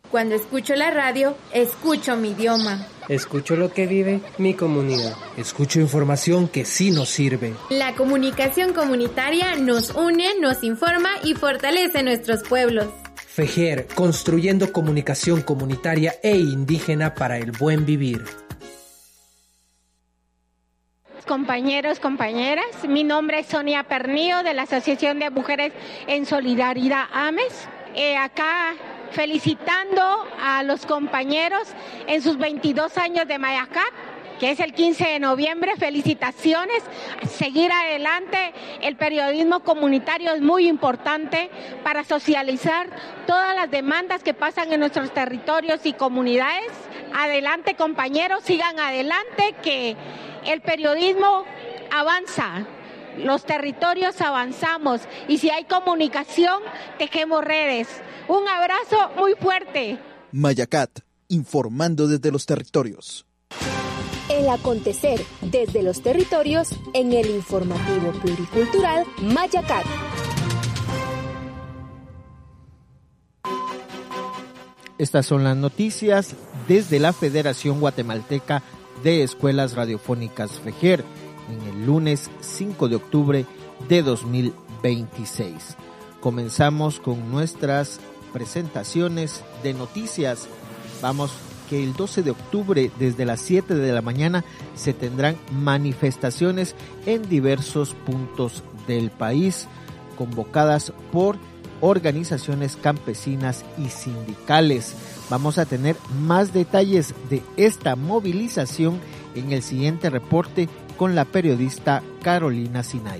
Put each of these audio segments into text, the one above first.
Cuando escucho la radio, escucho mi idioma. Escucho lo que vive mi comunidad. Escucho información que sí nos sirve. La comunicación comunitaria nos une, nos informa y fortalece nuestros pueblos. FEJER, construyendo comunicación comunitaria e indígena para el buen vivir. Compañeros, compañeras, mi nombre es Sonia Pernillo de la Asociación de Mujeres en Solidaridad AMES. Acá felicitando a los compañeros en sus 22 años de Mayacat, que es el 15 de noviembre. Felicitaciones, seguir adelante. El periodismo comunitario es muy importante para socializar todas las demandas que pasan en nuestros territorios y comunidades. Adelante, compañeros, sigan adelante, que el periodismo avanza. Los territorios avanzamos y si hay comunicación, tejemos redes. Un abrazo muy fuerte. Mayacat, informando desde los territorios. El acontecer desde los territorios en el informativo pluricultural Mayacat. Estas son las noticias desde la Federación Guatemalteca de Escuelas Radiofónicas FEJER en el lunes 5 de octubre de 2026. Comenzamos con nuestras presentaciones de noticias. Vamos que el 12 de octubre desde las 7 de la mañana se tendrán manifestaciones en diversos puntos del país convocadas por organizaciones campesinas y sindicales. Vamos a tener más detalles de esta movilización en el siguiente reporte con la periodista Carolina Sinay.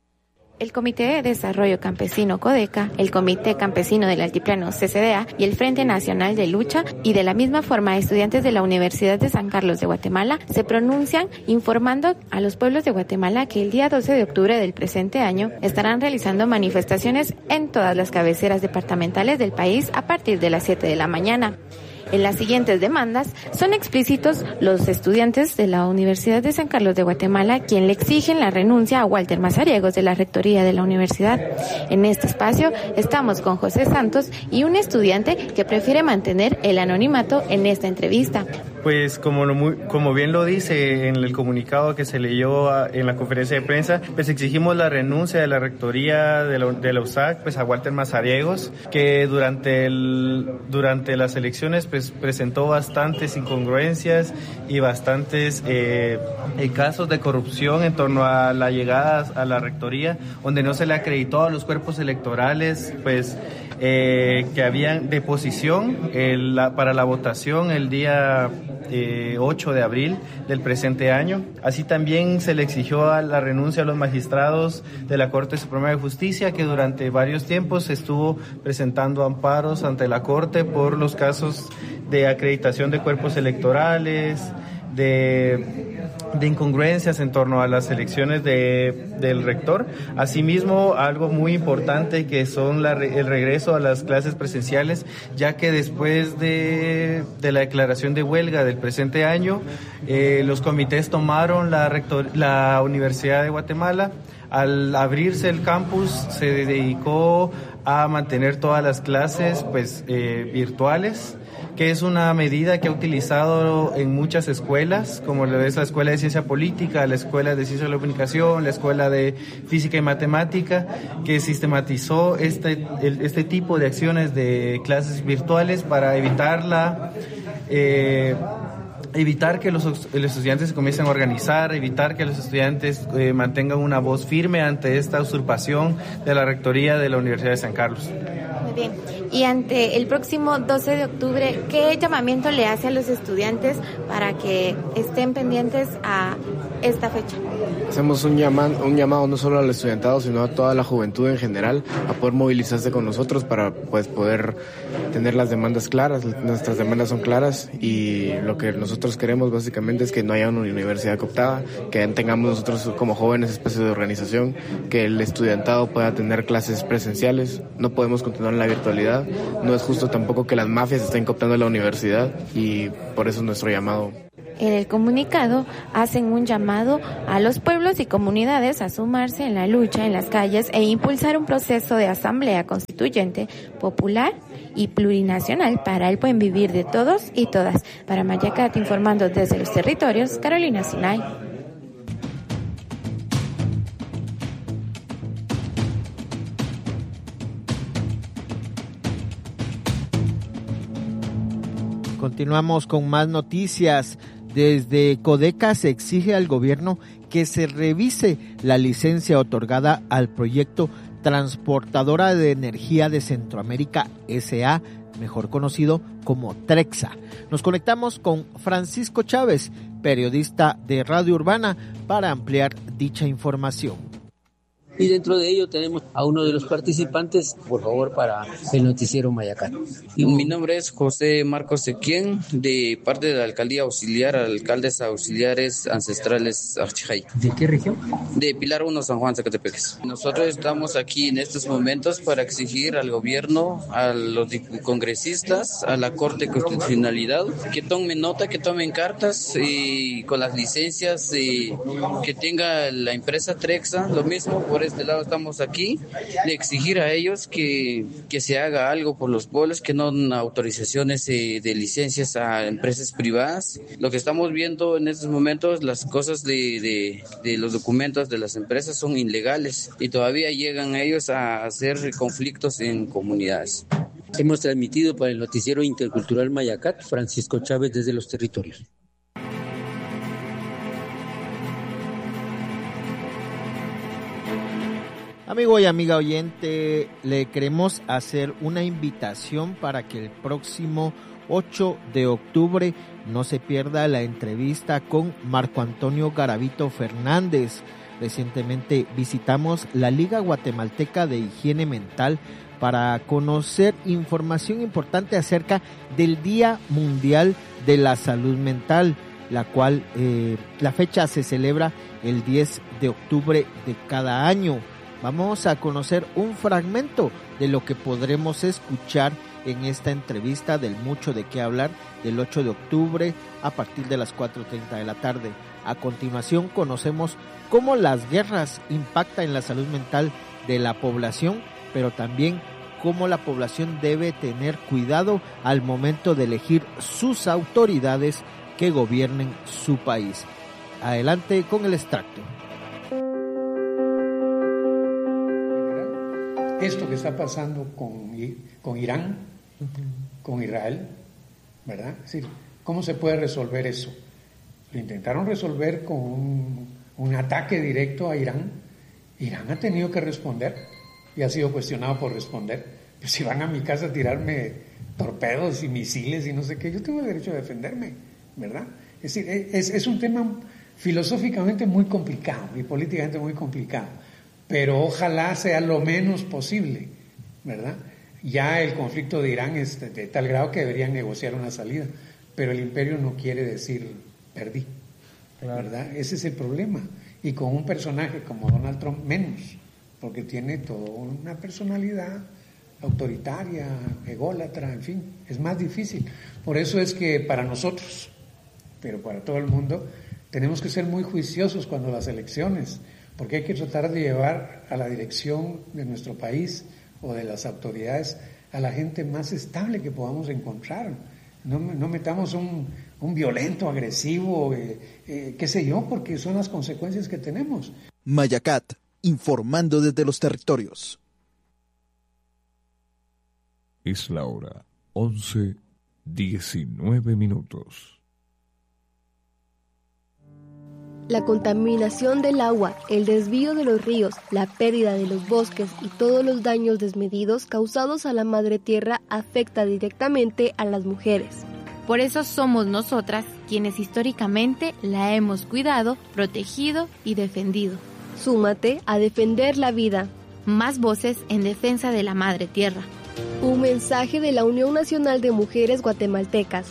El Comité de Desarrollo Campesino CODECA, el Comité Campesino del Altiplano CCDA y el Frente Nacional de Lucha, y de la misma forma estudiantes de la Universidad de San Carlos de Guatemala, se pronuncian informando a los pueblos de Guatemala que el día 12 de octubre del presente año estarán realizando manifestaciones en todas las cabeceras departamentales del país a partir de las 7 de la mañana. En las siguientes demandas son explícitos los estudiantes de la Universidad de San Carlos de Guatemala, quien le exigen la renuncia a Walter Mazariegos de la rectoría de la universidad. En este espacio estamos con José Santos y un estudiante que prefiere mantener el anonimato en esta entrevista. Pues como bien lo dice en el comunicado que se leyó en la conferencia de prensa, pues exigimos la renuncia de la rectoría de la USAC pues a Walter Mazariegos, que durante las elecciones pues presentó bastantes incongruencias y bastantes casos de corrupción en torno a la llegada a la rectoría, donde no se le acreditó a los cuerpos electorales pues que habían de posición para la votación el día 8 de abril del presente año. Así también se le exigió la renuncia a los magistrados de la Corte Suprema de Justicia, que durante varios tiempos estuvo presentando amparos ante la Corte por los casos de acreditación de cuerpos electorales, de incongruencias en torno a las elecciones del rector. Asimismo, algo muy importante que son el regreso a las clases presenciales, ya que después de la declaración de huelga del presente año, los comités tomaron la Universidad de Guatemala. Al abrirse el campus, se dedicó a mantener todas las clases virtuales, que es una medida que ha utilizado en muchas escuelas, como lo es la Escuela de Ciencia Política, la Escuela de Ciencia de la Comunicación, la Escuela de Física y Matemática, que sistematizó este tipo de acciones de clases virtuales para evitar que los estudiantes se comiencen a organizar, evitar que los estudiantes mantengan una voz firme ante esta usurpación de la rectoría de la Universidad de San Carlos. Muy bien. Y ante el próximo 12 de octubre, ¿qué llamamiento le hace a los estudiantes para que estén pendientes a esta fecha? Hacemos un llamado no solo al estudiantado, sino a toda la juventud en general a poder movilizarse con nosotros para poder tener las demandas claras. Nuestras demandas son claras y lo que nosotros queremos básicamente es que no haya una universidad cooptada, que tengamos nosotros como jóvenes especies de organización, que el estudiantado pueda tener clases presenciales. No podemos continuar en la virtualidad. No es justo tampoco que las mafias estén cooptando la universidad y por eso nuestro llamado. En el comunicado hacen un llamado a los pueblos y comunidades a sumarse en la lucha en las calles e impulsar un proceso de asamblea constituyente popular y plurinacional para el buen vivir de todos y todas. Para Mayacat, informando desde los territorios, Carolina Sinay. Continuamos con más noticias. Desde Codeca se exige al gobierno que se revise la licencia otorgada al proyecto Transportadora de Energía de Centroamérica S.A., mejor conocido como TREXA. Nos conectamos con Francisco Chávez, periodista de Radio Urbana, para ampliar dicha información. Y dentro de ello tenemos a uno de los participantes, por favor, para el noticiero Mayacat. Mi nombre es José Marcos Sequien, de parte de la alcaldía auxiliar, alcaldes auxiliares ancestrales Archijay. ¿De qué región? De Pilar 1, San Juan, Zacatepeques. Nosotros estamos aquí en estos momentos para exigir al gobierno, a los congresistas, a la Corte de Constitucionalidad, que tomen nota, que tomen cartas y con las licencias que tenga la empresa TREXA, lo mismo. Por este lado estamos aquí, de exigir a ellos que se haga algo por los pueblos, que no den autorizaciones de licencias a empresas privadas. Lo que estamos viendo en estos momentos, las cosas de los documentos de las empresas son ilegales y todavía llegan ellos a hacer conflictos en comunidades. Hemos transmitido para el noticiero intercultural Mayacat, Francisco Chávez desde los territorios. Amigo y amiga oyente, le queremos hacer una invitación para que el próximo 8 de octubre no se pierda la entrevista con Marco Antonio Garavito Fernández. Recientemente visitamos la Liga Guatemalteca de Higiene Mental para conocer información importante acerca del Día Mundial de la Salud Mental, la cual la fecha se celebra el 10 de octubre de cada año. Vamos a conocer un fragmento de lo que podremos escuchar en esta entrevista del mucho de qué hablar del 8 de octubre a partir de las 4:30 de la tarde. A continuación conocemos cómo las guerras impactan en la salud mental de la población, pero también cómo la población debe tener cuidado al momento de elegir sus autoridades que gobiernen su país. Adelante con el extracto. Esto que está pasando con Irán, con Israel, ¿verdad? Es decir, ¿cómo se puede resolver eso? Lo intentaron resolver con un ataque directo a Irán. Irán ha tenido que responder y ha sido cuestionado por responder. Pues si van a mi casa a tirarme torpedos y misiles y no sé qué, yo tengo el derecho a defenderme, ¿verdad? Es decir, es un tema filosóficamente muy complicado y políticamente muy complicado. Pero ojalá sea lo menos posible, ¿verdad? Ya el conflicto de Irán es de tal grado que deberían negociar una salida, pero el imperio no quiere decir perdí, ¿verdad? Ese es el problema. Y con un personaje como Donald Trump menos, porque tiene toda una personalidad autoritaria, ególatra, en fin, es más difícil. Por eso es que para nosotros, pero para todo el mundo, tenemos que ser muy juiciosos cuando las elecciones, porque hay que tratar de llevar a la dirección de nuestro país o de las autoridades a la gente más estable que podamos encontrar. No metamos un violento, agresivo, qué sé yo, porque son las consecuencias que tenemos. Mayacat, informando desde los territorios. Es la hora 11:19. La contaminación del agua, el desvío de los ríos, la pérdida de los bosques y todos los daños desmedidos causados a la madre tierra afecta directamente a las mujeres. Por eso somos nosotras quienes históricamente la hemos cuidado, protegido y defendido. Súmate a defender la vida. Más voces en defensa de la madre tierra. Un mensaje de la Unión Nacional de Mujeres Guatemaltecas.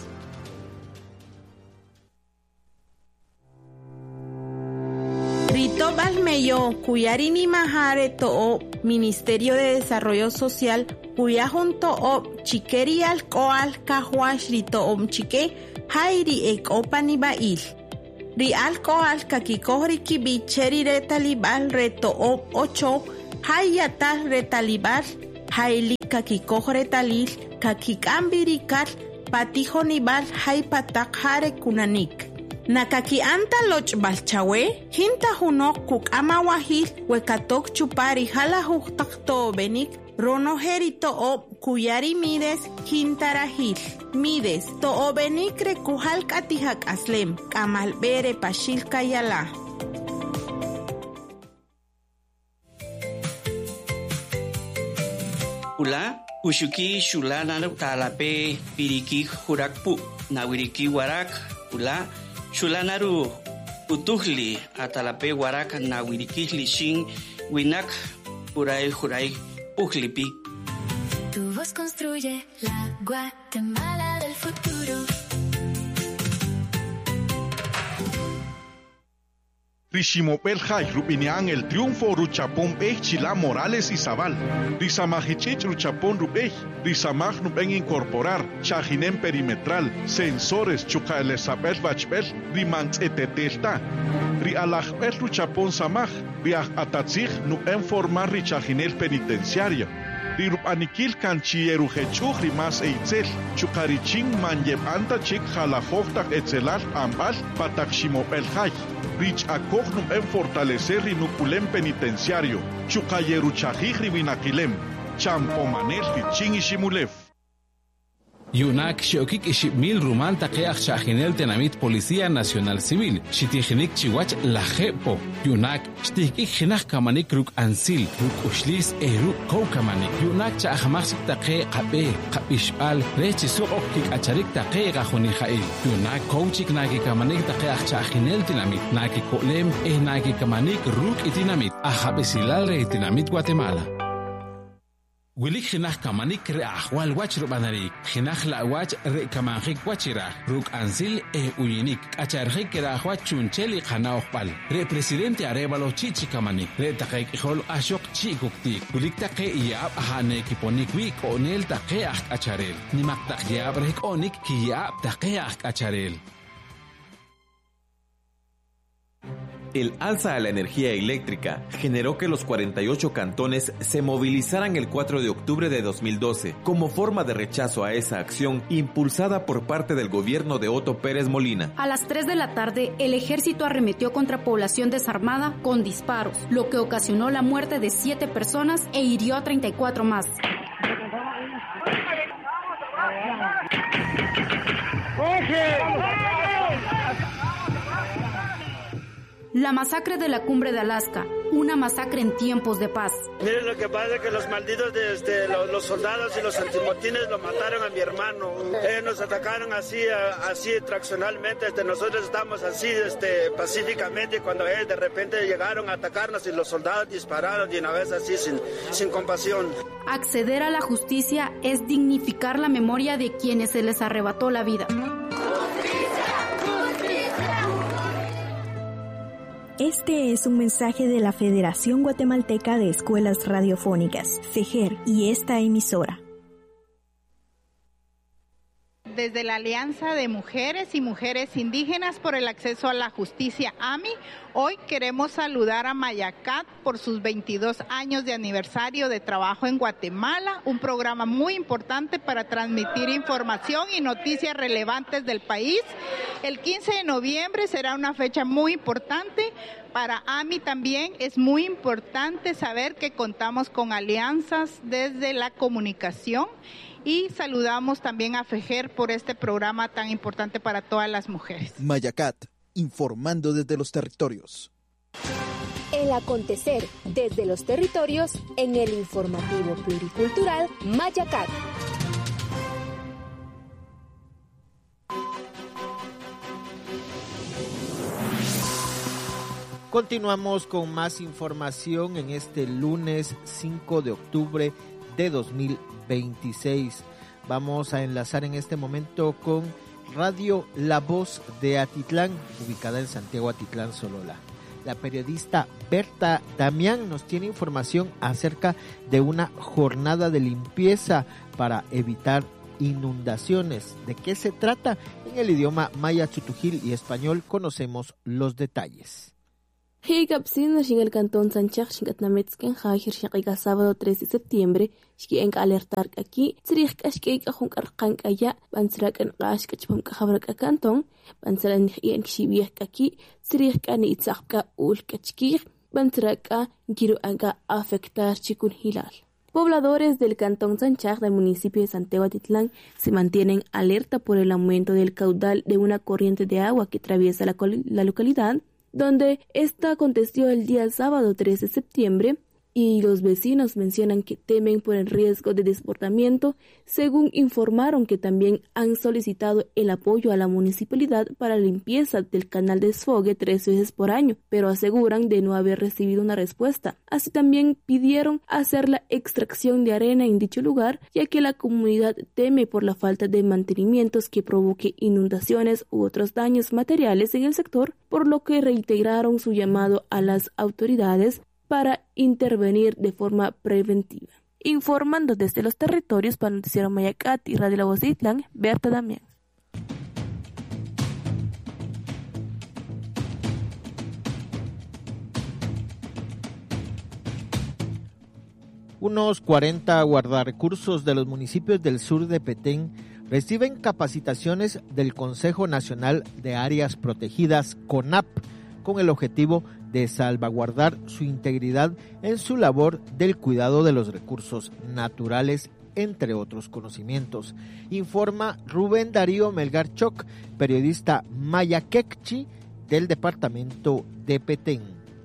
Rito Balmeyo, Cuyarini Mahare To'o, Ministerio de Desarrollo Social, Cuya junto o Chiqueri Alcoal, Cajuash Rito Chique, hay riek opani bail. Ri alcohol kakikohri kibicheri retalibal reto op 8 hay yatal retalibal hay li kakikohre talil kakikambirikal patijonibal hay patak hare kunanik. Nakaki anta loch balchawe, hinta hunok kuk amawahil, wekatok chupari hala huktakto benik, rono herito ob kuyari mides hintarahil. Mides to obenik rekuhal katihak aslem, kamal bere pashil kayala. Ula, ushuki shulana talape piriki hurakpu, nawiriki warak, ula, Shulanaru utuhli atalape warak na wirikihli shin winak uray juray uhlipi. Tu voz construye la Guatemala del futuro. Rishimopel Jai Rubinian el triunfo Ruchapón Bej Chila Morales y Zabal. Risamajichich Ruchapón Rubej. Risamaj Nuben incorporar Chajinen perimetral. Sensores Chuka Elizabeth Bachbel. Rimans etetelta. Rialajbel Ruchapón Samaj. Riaj Atatzig Nuben formar Richajinel penitenciario. Rirup anikil kanchi erujechuj rimas eitzel. Chukarichin manjeb anta chik jalajoktak etzelal ambal patak Shimopel Jai. Rich acognum en fortalecer rinuculem penitenciario, chucayeru chajij ribinaquilem, champomanel tichin y shimulev. Yunak Shokik Ishimil Ruman Takeach Shahinel Tenamit Policía Nacional Civil, Shitijinik Chiwach Lajepo, Yunak, Shtikik Hinak Kamanik Ruk Ansil, Ruk Ushlis Eruk Koukamanik, Yunak Chahamaxik Take Kabe, Kapishal, Rechisuk Kik Acharik Take Gahunihail, Yunak Kouchik Naki Kamanik Takeach Shahinel Tenamit, Naki Kolem, Naki Kamanik Ruk Itinamit, Ahabesilal Reitinamit Guatemala. Wilik hinah kamanik re ahwal wach rubanarik, hinah la wach re kamanjik wachira, ruk ansil uyinik, acharjik re ahwach chuncheli khana okpal, re presidente Arevalo chichi kamanik, re taqek ihol ashok chikuktik, wilik taqe iyab ahane kiponik wik onel taqe ahk acharel, nimak taqyab rek onik kiyab taqe ahk acharel. El alza a la energía eléctrica generó que los 48 cantones se movilizaran el 4 de octubre de 2012 como forma de rechazo a esa acción impulsada por parte del gobierno de Otto Pérez Molina. A las 3 de la tarde, el ejército arremetió contra población desarmada con disparos, lo que ocasionó la muerte de 7 personas e hirió a 34 más. La masacre de la cumbre de Alaska, una masacre en tiempos de paz. Miren, lo que pasa es que los malditos los soldados y los antimotines lo mataron a mi hermano. Nos atacaron así traccionalmente. Nosotros estamos así pacíficamente, cuando de repente llegaron a atacarnos y los soldados dispararon de una vez así sin compasión. Acceder a la justicia es dignificar la memoria de quienes se les arrebató la vida. Este es un mensaje de la Federación Guatemalteca de Escuelas Radiofónicas, FEJER, y esta emisora. Desde la Alianza de Mujeres y Mujeres Indígenas por el Acceso a la Justicia, AMI, hoy queremos saludar a Mayacat por sus 22 años de aniversario de trabajo en Guatemala, un programa muy importante para transmitir información y noticias relevantes del país. El 15 de noviembre será una fecha muy importante. Para AMI también es muy importante saber que contamos con alianzas desde la comunicación. Y saludamos también a FEJER por este programa tan importante para todas las mujeres. Mayacat, informando desde los territorios. El acontecer desde los territorios en el informativo pluricultural Mayacat. Continuamos con más información en este lunes 5 de octubre de 2026. Vamos a enlazar en este momento con Radio La Voz de Atitlán, ubicada en Santiago Atitlán, Solola. La periodista Berta Damián nos tiene información acerca de una jornada de limpieza para evitar inundaciones. ¿De qué se trata? En el idioma maya, chutujil y español conocemos los detalles. Higapsin en el cantón Sanchach, Xingatnametzken, Hajir Shaqiga, sábado 3 de septiembre, Xien alertar aquí, Zrich Kashkek, Junkarkank allá, Bansrak en Kashkachpam Kahabrak a cantón, Bansaran Hien Xibiek aquí, Zrich Kani Itzakka Ulkachkir, Bansraka, Giru Aga afectar Chikun Hilal. Pobladores del cantón Sanchach del municipio de Santehuatitlán se mantienen alerta por el aumento del caudal de una corriente de agua que atraviesa la localidad, donde esta aconteció el día sábado 3 de septiembre, y los vecinos mencionan que temen por el riesgo de desbordamiento, según informaron que también han solicitado el apoyo a la municipalidad para la limpieza del canal de desfogue 3 veces por año, pero aseguran de no haber recibido una respuesta. Así también pidieron hacer la extracción de arena en dicho lugar, ya que la comunidad teme por la falta de mantenimientos que provoque inundaciones u otros daños materiales en el sector, por lo que reiteraron su llamado a las autoridades para intervenir de forma preventiva. Informando desde los territorios para Noticiero Mayacat y Radio La Voz de Itlán, Berta Damián. Unos 40 guardarrecursos de los municipios del sur de Petén reciben capacitaciones del Consejo Nacional de Áreas Protegidas, CONAP, con el objetivo de salvaguardar su integridad en su labor del cuidado de los recursos naturales, entre otros conocimientos. Informa Rubén Darío Melgar Choc, periodista maya quechí del departamento de Petén.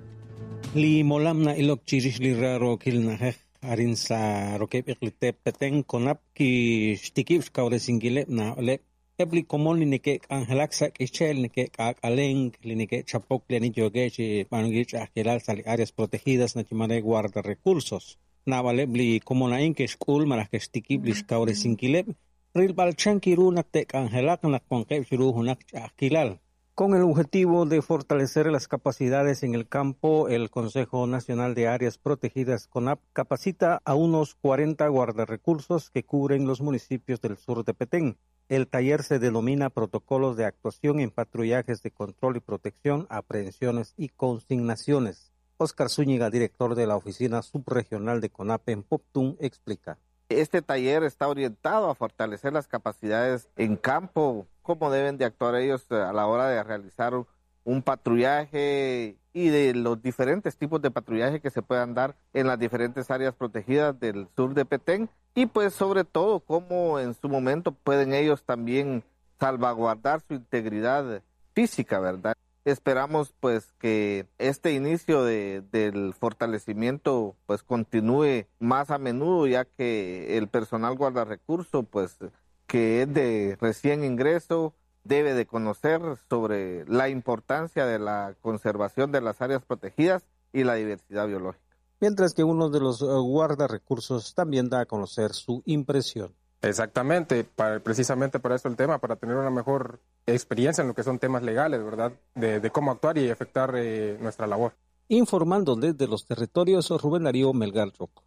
Li molamna ilok chirish li raro kilnahej arin sa rokep iklitep Petén konap ki stikip kaure singile na ole ebli komon li nike angelaksa kichel nike aleng li nike chapok li ni yoge chi panugich akilal sali áreas protegidas na chimare guarda recursos na vale bli komonain ke school maras ke stikip li kaure singile ril balchan kiru nakte angelak na konke shiru hunak akilal. Con el objetivo de fortalecer las capacidades en el campo, el Consejo Nacional de Áreas Protegidas, CONAP, capacita a unos 40 guardarrecursos que cubren los municipios del sur de Petén. El taller se denomina Protocolos de Actuación en Patrullajes de Control y Protección, Aprehensiones y Consignaciones. Óscar Zúñiga, director de la Oficina Subregional de CONAP en Poptún, explica. Este taller está orientado a fortalecer las capacidades en campo, cómo deben de actuar ellos a la hora de realizar un patrullaje y de los diferentes tipos de patrullaje que se puedan dar en las diferentes áreas protegidas del sur de Petén y pues sobre todo cómo en su momento pueden ellos también salvaguardar su integridad física, ¿verdad? Esperamos pues que este inicio del fortalecimiento pues continúe más a menudo, ya que el personal guardarrecursos pues que es de recién ingreso debe de conocer sobre la importancia de la conservación de las áreas protegidas y la diversidad biológica. Mientras que uno de los guardarrecursos también da a conocer su impresión. Exactamente, precisamente para esto el tema, para tener una mejor experiencia en lo que son temas legales, ¿verdad? De cómo actuar y efectuar nuestra labor. Informando desde los territorios, Rubén Darío Melgar Choco.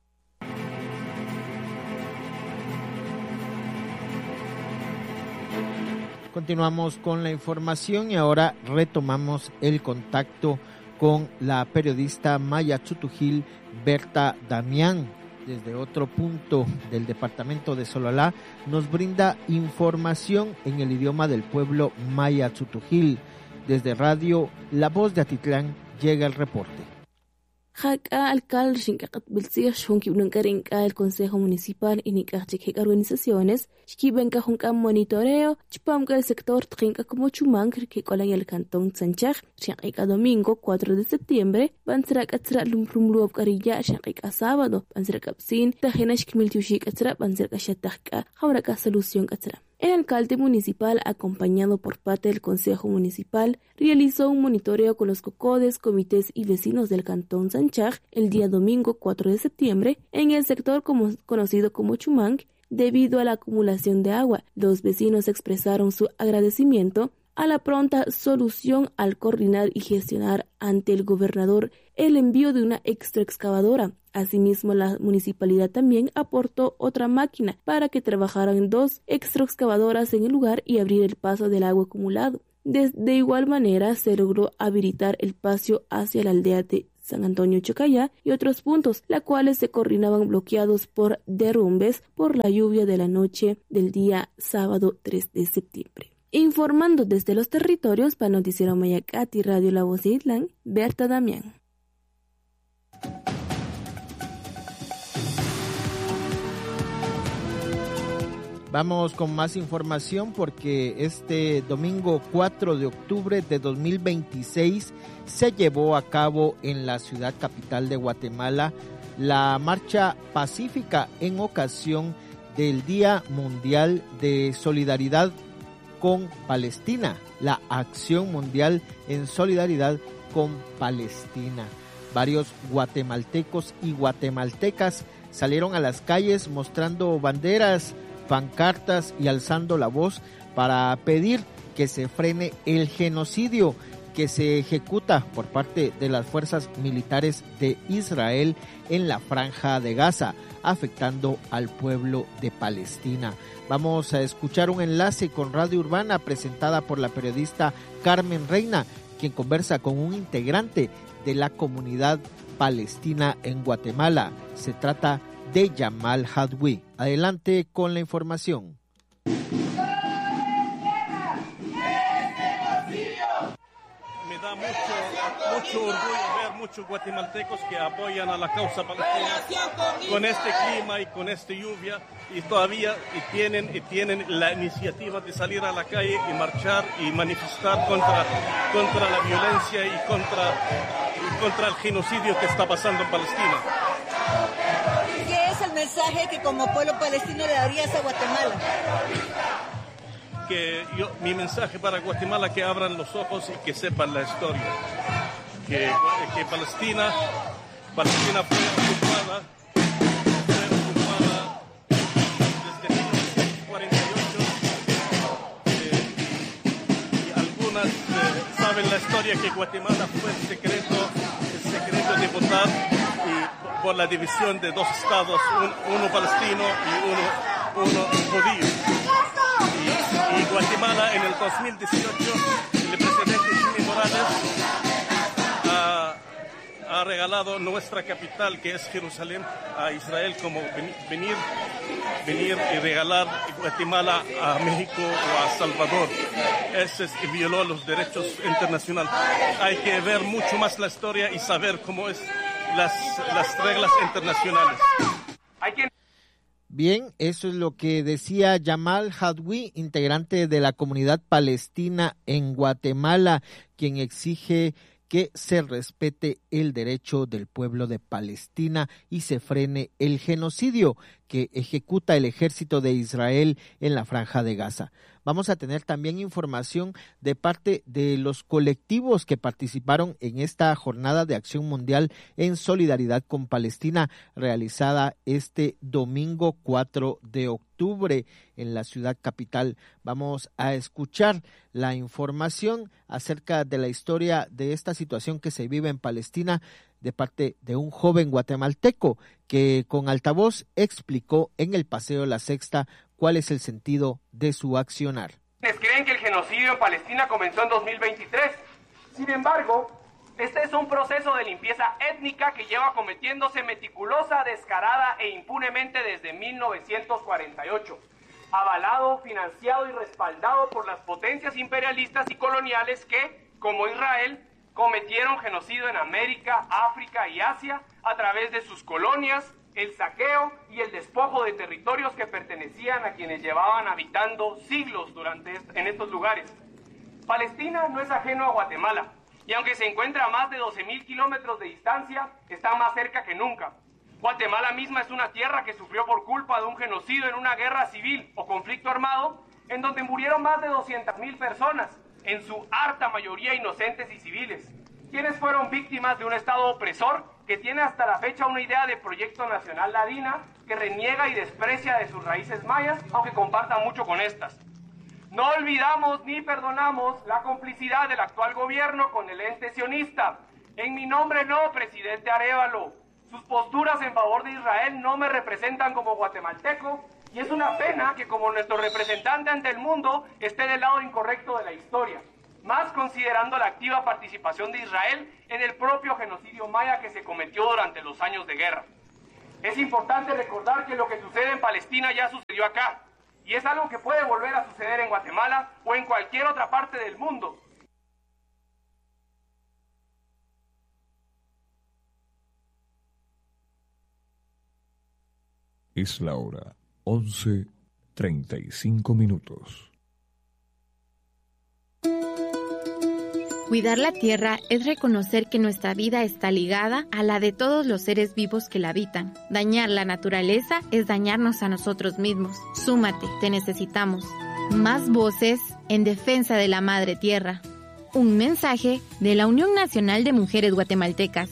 Continuamos con la información y ahora retomamos el contacto con la periodista maya chutujil Berta Damián. Desde otro punto del departamento de Sololá nos brinda información en el idioma del pueblo maya chutujil. Desde Radio La Voz de Atitlán llega el reporte. Jaka alcalde Xincacat Bilsir, Xunki Unancarinca, el Consejo Municipal y Nicachik organizaciones, Xkibenca Junca Monitoreo, Chipamca el sector Trinca como Chumang, que cola el cantón Sanchach, Xanca domingo 4 de septiembre, Bansrak Atra Lumprumluov Carilla, Xanca sábado, Bansrak Apsin, Tajenash Kimiltushik Atra, Bansrak Shataka, Hauraka Solución Atra. El alcalde municipal, acompañado por parte del Consejo Municipal, realizó un monitoreo con los cocodes, comités y vecinos del cantón Sanchach el día domingo 4 de septiembre en el sector conocido como Chumang. Debido a la acumulación de agua, los vecinos expresaron su agradecimiento a la pronta solución al coordinar y gestionar ante el gobernador el envío de una extraexcavadora, Asimismo, la municipalidad también aportó otra máquina para que trabajaran 2 extraexcavadoras en el lugar y abrir el paso del agua acumulado. De igual manera, se logró habilitar el paso hacia la aldea de San Antonio Chocayá y otros puntos, las cuales se coordinaban bloqueados por derrumbes por la lluvia de la noche del día sábado 3 de septiembre. Informando desde los territorios para Noticiero Mayacati Radio La Voz de Itlán, Berta Damián. Vamos con más información porque este domingo 4 de octubre de 2026 se llevó a cabo en la ciudad capital de Guatemala la marcha pacífica en ocasión del Día Mundial de Solidaridad con Palestina, la Acción Mundial en Solidaridad con Palestina. Varios guatemaltecos y guatemaltecas salieron a las calles mostrando banderas, pancartas y alzando la voz para pedir que se frene el genocidio que se ejecuta por parte de las fuerzas militares de Israel en la Franja de Gaza, afectando al pueblo de Palestina. Vamos a escuchar un enlace con Radio Urbana presentada por la periodista Carmen Reina, quien conversa con un integrante de la comunidad palestina en Guatemala. Se trata de Jamal Hadwi. Adelante con la información. Me da mucho orgullo ver muchos guatemaltecos que apoyan a la causa palestina con este clima y con esta lluvia, y todavía tienen la iniciativa de salir a la calle y marchar y manifestar contra la violencia y contra el genocidio que está pasando en Palestina. ¿Qué es el mensaje que como pueblo palestino le darías a Guatemala? Mi mensaje para Guatemala, que abran los ojos y que sepan la historia. Que Palestina fue ocupada desde 1948. Y algunas saben la historia que Guatemala fue el secreto de votar por la división de 2 estados, uno palestino y uno judío. Y Guatemala en el 2018, el presidente Jimmy Morales ha regalado nuestra capital, que es Jerusalén, a Israel, como venir y regalar Guatemala a México o a Salvador. Ese violó los derechos internacionales. Hay que ver mucho más la historia y saber cómo es las reglas internacionales. Bien, eso es lo que decía Jamal Hadwi, integrante de la comunidad palestina en Guatemala, quien exige que se respete el derecho del pueblo de Palestina y se frene el genocidio que ejecuta el ejército de Israel en la Franja de Gaza. Vamos a tener también información de parte de los colectivos que participaron en esta jornada de acción mundial en solidaridad con Palestina, realizada este domingo 4 de octubre en la ciudad capital. Vamos a escuchar la información acerca de la historia de esta situación que se vive en Palestina de parte de un joven guatemalteco que con altavoz explicó en el Paseo La Sexta cuál es el sentido de su accionar. Creen que el genocidio en Palestina comenzó en 2023. Sin embargo, este es un proceso de limpieza étnica que lleva cometiéndose meticulosa, descarada e impunemente desde 1948, avalado, financiado y respaldado por las potencias imperialistas y coloniales que, como Israel, cometieron genocidio en América, África y Asia a través de sus colonias, el saqueo y el despojo de territorios que pertenecían a quienes llevaban habitando siglos en estos lugares. Palestina no es ajeno a Guatemala, y aunque se encuentra a más de 12.000 kilómetros de distancia, está más cerca que nunca. Guatemala misma es una tierra que sufrió por culpa de un genocidio en una guerra civil o conflicto armado, en donde murieron más de 200.000 personas, en su harta mayoría inocentes y civiles, quienes fueron víctimas de un Estado opresor que tiene hasta la fecha una idea de proyecto nacional ladina que reniega y desprecia de sus raíces mayas, aunque comparta mucho con estas. No olvidamos ni perdonamos la complicidad del actual gobierno con el ente sionista. En mi nombre no, presidente Arévalo. Sus posturas en favor de Israel no me representan como guatemalteco y es una pena que como nuestro representante ante el mundo esté del lado incorrecto de la historia, más considerando la activa participación de Israel en el propio genocidio maya que se cometió durante los años de guerra. Es importante recordar que lo que sucede en Palestina ya sucedió acá y es algo que puede volver a suceder en Guatemala o en cualquier otra parte del mundo. Es la hora 11:35. Cuidar la tierra es reconocer que nuestra vida está ligada a la de todos los seres vivos que la habitan. Dañar la naturaleza es dañarnos a nosotros mismos. Súmate, te necesitamos. Más voces en defensa de la madre tierra. Un mensaje de la Unión Nacional de Mujeres Guatemaltecas.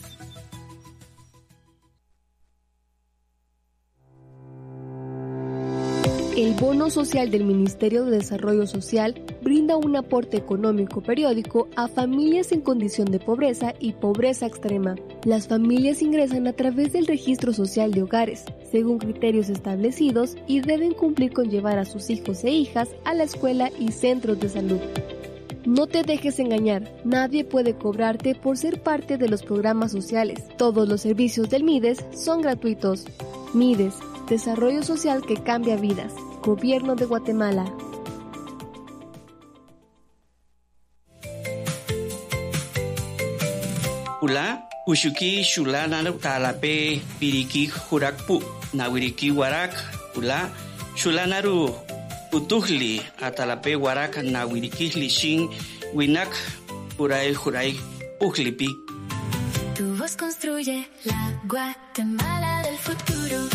El Bono Social del Ministerio de Desarrollo Social brinda un aporte económico periódico a familias en condición de pobreza y pobreza extrema. Las familias ingresan a través del Registro Social de Hogares, según criterios establecidos, y deben cumplir con llevar a sus hijos e hijas a la escuela y centros de salud. No te dejes engañar, nadie puede cobrarte por ser parte de los programas sociales. Todos los servicios del MIDES son gratuitos. MIDES, Desarrollo Social que cambia vidas. Gobierno de Guatemala. Ula, Ushuki Shulana Talape, Piriki Hurakpu, Nawiriki Warak, Ula, Shulanaru, Utuhli, Atalape Warak, Nawiriki Lishin, Winak, Uray Huray, Uhlipi. Tu voz construye la Guatemala del futuro.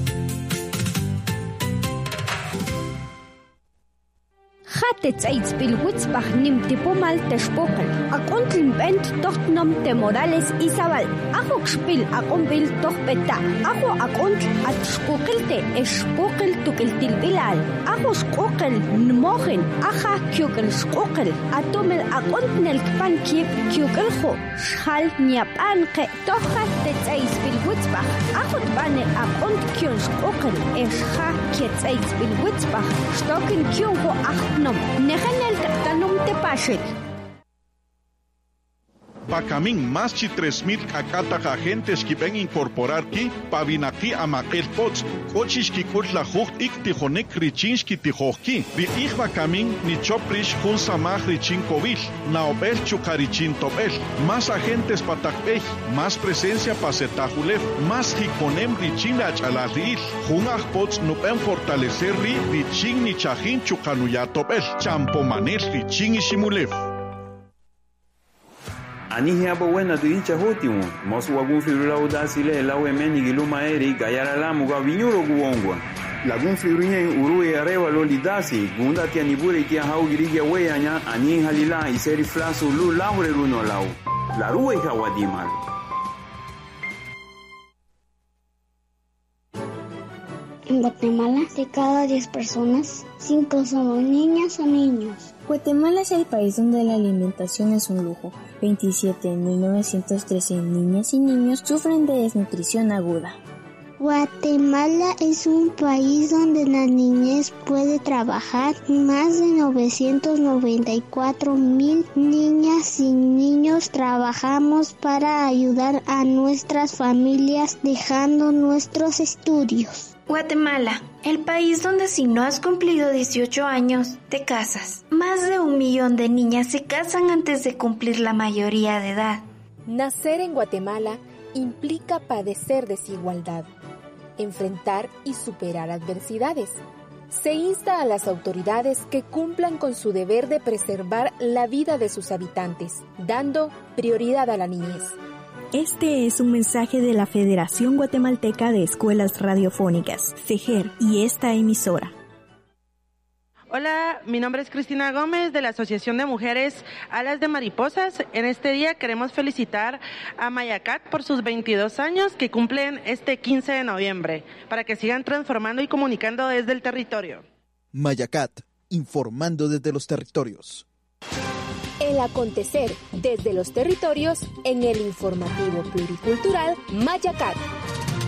خاتت عيد بالوتس بخنم تبومال تشبوكل أكون بنت تختنم تموراليس إسابال أخوك شبيل أكون بيل تخبتا أخو أكون أتشبوكل تشبوكل تكل تلبلال أخو شقوكل نموخن أخا كيوكل شقوكل أتومل أكون نلكبان كيب كيوكل خو شخال نيابان قي تخاتت عيد بالوتس بخ أخو تباني أكون كيون شقوكل إشخا كيت عيد بالوتس بخ شتوكن كيون خو أخ Nejanel Tatanum te Pashel. Pacamín más de 3,000 cacata agentes que ven incorporar aquí, pabinaki a maquel pots, cochis que la jucht ik tijonek richinski tijoki, vi ich pacamín ni choprish hun samach richin kovil, naobel chukarichin tobel, más agentes patakpej, más presencia pasetajulef, más hikonem richin achalaril, hun pots no pen fortalecer richin ni chajin chukanuyatobel, champomanel richin ishimulef. Ani hapa wena tu incha hotimu mosu wagun firula udasile la wemeni giluma eri gayara la muga vinyuro guongwa lagun firunya urue arewa lolidasi gunda tia nibure kia hau girige weyanya ani halila iseri flasu lu laure runo lau la rue hawadimal. En Guatemala, de cada 10 personas, 5 somos niñas o niños. Guatemala es el país donde la alimentación es un lujo. 27.913 niñas y niños sufren de desnutrición aguda. Guatemala es un país donde la niñez puede trabajar. Más de 994,000 niñas y niños trabajamos para ayudar a nuestras familias dejando nuestros estudios. Guatemala, el país donde si no has cumplido 18 años, te casas. Más de 1 millón de niñas se casan antes de cumplir la mayoría de edad. Nacer en Guatemala implica padecer desigualdad, enfrentar y superar adversidades. Se insta a las autoridades que cumplan con su deber de preservar la vida de sus habitantes, dando prioridad a la niñez. Este es un mensaje de la Federación Guatemalteca de Escuelas Radiofónicas, FEJER, y esta emisora. Hola, mi nombre es Cristina Gómez de la Asociación de Mujeres Alas de Mariposas. En este día queremos felicitar a Mayacat por sus 22 años que cumplen este 15 de noviembre, para que sigan transformando y comunicando desde el territorio. Mayacat, informando desde los territorios. El acontecer desde los territorios en el informativo pluricultural Mayacat.